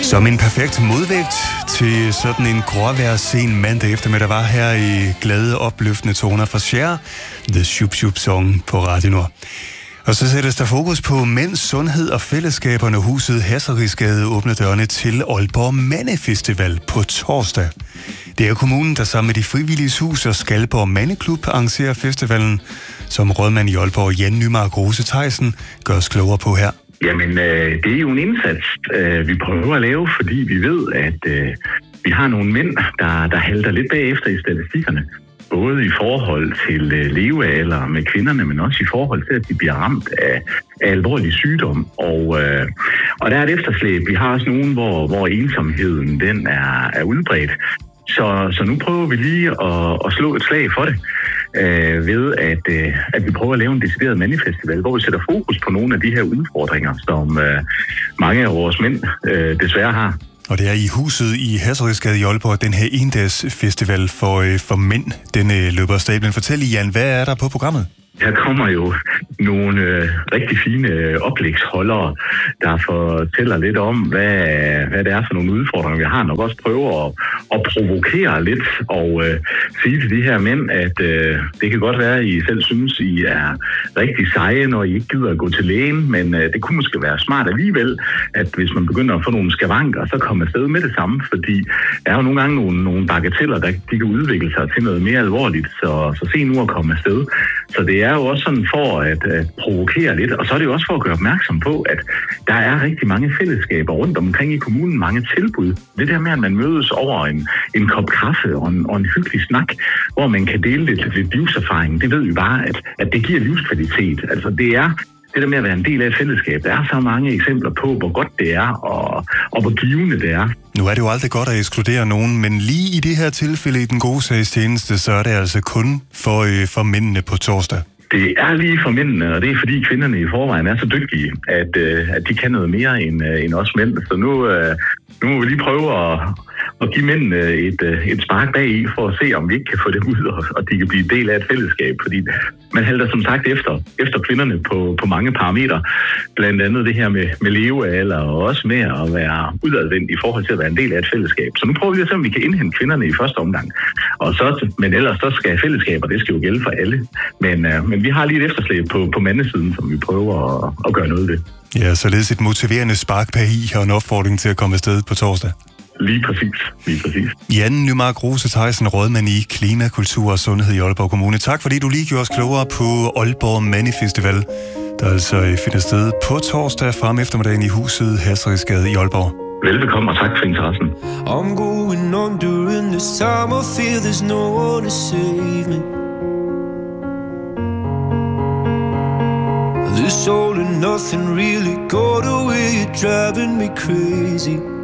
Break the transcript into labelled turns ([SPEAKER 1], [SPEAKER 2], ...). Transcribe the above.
[SPEAKER 1] Som en perfekt modvægt til sådan en gråvejrsen mandag eftermiddag var her i glade, opløftende toner fra Cher, The Shup Shup Song på Radio Nord. Og så sættes der fokus på mænds sundhed og fællesskaber, når huset Hasserisgade åbner dørene til Aalborg Mandefestival på torsdag. Det er kommunen, der sammen med de frivillige hus og Skalborg Mandeklub arrangerer festivalen, som rådmand i Aalborg, Jan Nymark Rose Theisen, gør os klogere på her.
[SPEAKER 2] Jamen, det er jo en indsats, vi prøver at lave, fordi vi ved, at vi har nogle mænd, der halter lidt bagefter i statistikkerne. Både i forhold til levealder med kvinderne, men også i forhold til, at de bliver ramt af alvorlig sygdom. Og der er et efterslæb. Vi har også nogen, hvor ensomheden den er udbredt. Så nu prøver vi lige at slå et slag for det, ved at vi prøver at lave en decideret mandefestival, hvor vi sætter fokus på nogle af de her udfordringer, som mange af vores mænd desværre har.
[SPEAKER 1] Og det er i huset i Hasserisgade i Aalborg, den her endagsfestival for mænd, den løber af stablen. Fortæl, Jan, hvad er der på programmet?
[SPEAKER 2] Her kommer jo nogle rigtig fine oplægsholdere, der fortæller lidt om, hvad det er for nogle udfordringer, vi har. Nok også prøver at provokere lidt og sige til de her mænd, at det kan godt være, at I selv synes, I er rigtig seje, når I ikke gider at gå til lægen, men det kunne måske være smart alligevel, at hvis man begynder at få nogle skavanker, så kommer afsted med det samme, fordi der er jo nogle gange nogle bagateller, der de kan udvikle sig til noget mere alvorligt, så se nu at komme afsted. Så det er jo også sådan for at provokere lidt, og så er det jo også for at gøre opmærksom på, at der er rigtig mange fællesskaber rundt omkring i kommunen, mange tilbud. Det der med, at man mødes over en kop kaffe og en hyggelig snak, hvor man kan dele lidt livserfaring, det ved vi bare, at det giver livskvalitet. Altså det er det der med at være en del af et fællesskab. Der er så mange eksempler på, hvor godt det er, og hvor givende det er.
[SPEAKER 1] Nu er det jo aldrig godt at ekskludere nogen, men lige i det her tilfælde i den gode sags tjeneste, så er det altså kun for mændene på torsdag.
[SPEAKER 2] Det er lige for mændene, og det er fordi kvinderne i forvejen er så dygtige, at de kan noget mere end os mænd. Så nu må vi lige prøve at give mændene et spark bag i, for at se, om vi ikke kan få dem ud, og de kan blive del af et fællesskab. Fordi man halter som sagt efter kvinderne på mange parametre. Blandt andet det her med levealder, og også med at være udadvendt i forhold til at være en del af et fællesskab. Så nu prøver vi at se, om vi kan indhente kvinderne i første omgang. Men ellers så skal fællesskaber, det skal jo gælde for alle. Men vi har lige et efterslæb på mandesiden, som vi prøver at gøre noget ved.
[SPEAKER 1] Ja, således et motiverende spark bag i og en opfordring til at komme afsted på torsdag.
[SPEAKER 2] Lige præcis.
[SPEAKER 1] Jan Nymark Rose Theisen, rådmand i Klima, Kultur og Sundhed i Aalborg Kommune. Tak fordi du lige gjorde os klogere på Aalborg Mandefestival, der altså finder sted på torsdag frem eftermiddagen i huset Hasserisgade i Aalborg.
[SPEAKER 2] Velbekomme og tak for interessen.
[SPEAKER 3] I'm going on during this time. I feel there's no one to save me. This all and nothing really got away, you're driving me crazy.